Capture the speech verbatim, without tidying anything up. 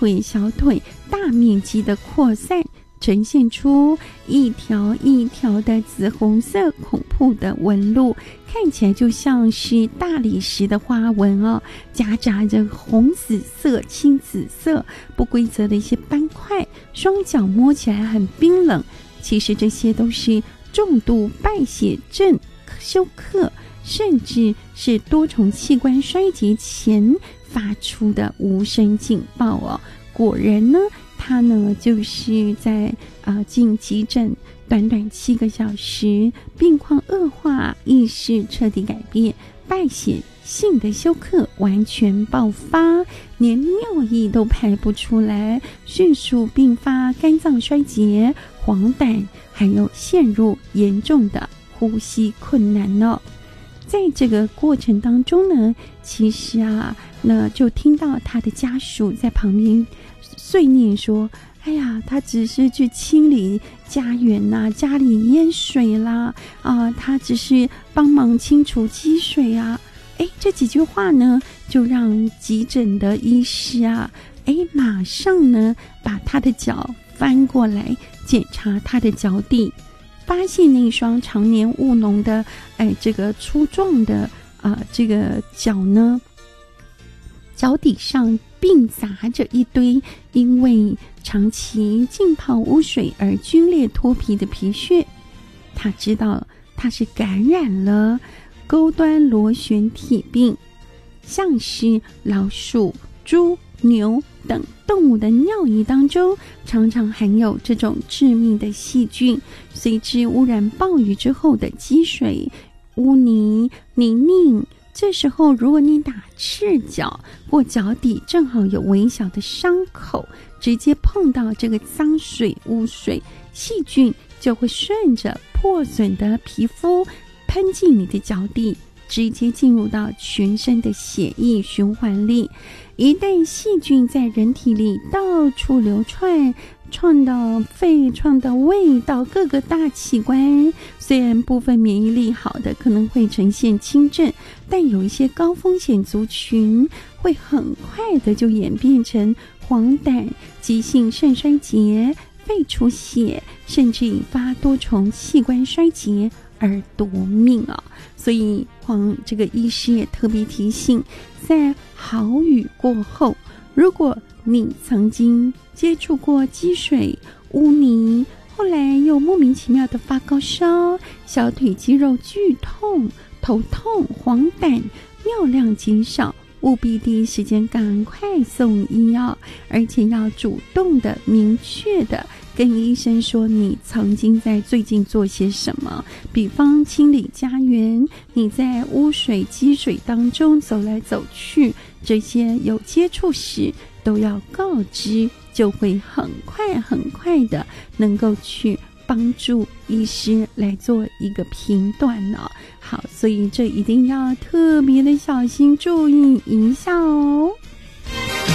腿、小腿大面积的扩散，呈现出一条一条的紫红色孔铺的纹路，看起来就像是大理石的花纹哦，夹杂着红紫色、青紫色不规则的一些斑块，双脚摸起来很冰冷。其实这些都是重度败血症休克，甚至是多重器官衰竭前发出的无声警报哦。果然呢，他呢就是在啊、呃、进急诊短短七个小时，病况恶化，意识彻底改变，败血性的休克完全爆发，连尿液都排不出来，迅速并发肝脏衰竭、黄疸，还有陷入严重的呼吸困难哦。在这个过程当中呢，其实啊，那就听到他的家属在旁边碎念说，哎呀，他只是去清理家园呐、啊，家里淹水啦，啊，他只是帮忙清除积水啊。哎，这几句话呢，就让急诊的医师啊，哎，马上呢把他的脚翻过来检查他的脚底，发现那双常年务农的，哎，这个粗壮的啊、呃，这个脚呢，脚底上并杂着一堆因为长期浸泡污水而皲裂脱皮的皮屑。他知道他是感染了钩端螺旋体病，像是老鼠、猪、牛等动物的尿液当中常常含有这种致命的细菌，随之污染暴雨之后的积水、污泥、泥泞。这时候如果你打赤脚或脚底正好有微小的伤口，直接碰到这个脏水污水，细菌就会顺着破损的皮肤喷进你的脚底，直接进入到全身的血液循环里。一旦细菌在人体里到处流窜，窜到肺，窜到胃，到各个大器官，虽然部分免疫力好的可能会呈现轻症，但有一些高风险族群会很快的就演变成黄疸、急性肾衰竭、肺出血，甚至引发多重器官衰竭而夺命啊！所以黄这个医师也特别提醒，在豪雨过后，如果你曾经接触过积水、污泥，后来又莫名其妙的发高烧、小腿肌肉剧痛、头痛、黄疸、尿量减少，务必第一时间赶快送医药，而且要主动的、明确的跟医生说你曾经在最近做些什么，比方清理家园，你在污水积水当中走来走去，这些有接触史都要告知，就会很快很快的能够去帮助医师来做一个评断呢、哦。好，所以这一定要特别的小心注意一下哦。